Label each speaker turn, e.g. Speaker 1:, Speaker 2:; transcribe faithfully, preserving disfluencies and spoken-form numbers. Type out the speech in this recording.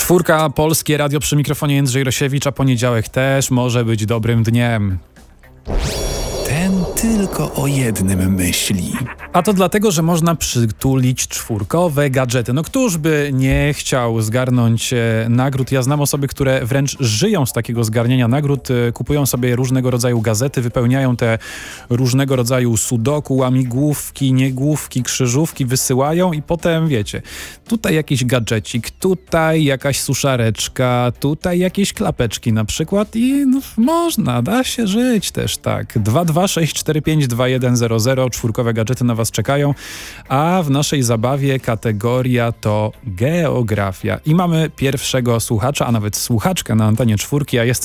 Speaker 1: Czwórka, Polskie Radio, przy mikrofonie Jędrzej Rosiewicz, a poniedziałek też może być dobrym dniem.
Speaker 2: Ten tylko o jednym myśli.
Speaker 1: A to dlatego, że można przytulić czwórkowe gadżety. No któż by nie chciał zgarnąć e, nagród? Ja znam osoby, które wręcz żyją z takiego zgarniania nagród, e, kupują sobie różnego rodzaju gazety, wypełniają te różnego rodzaju sudoku, łamigłówki, niegłówki, krzyżówki, wysyłają i potem wiecie, tutaj jakiś gadżecik, tutaj jakaś suszareczka, tutaj jakieś klapeczki na przykład i no, można, da się żyć też tak. dwa dwa sześć cztery pięć dwa jeden zero zero, czwórkowe gadżety na was czekają, a w naszej zabawie kategoria to geografia. I mamy pierwszego słuchacza, a nawet słuchaczkę na antenie czwórki, a jest